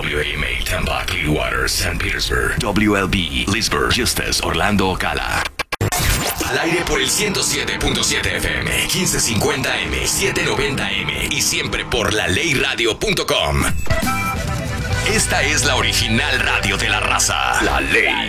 WAMA Tampa, Clearwater, St. Petersburg. WLB Leesburg, Justus, Orlando, Ocala. Al aire por el 107.7 FM, 1550M, 790M y siempre por LaLeyRadio.com. Esta es la original radio de la raza. La Ley.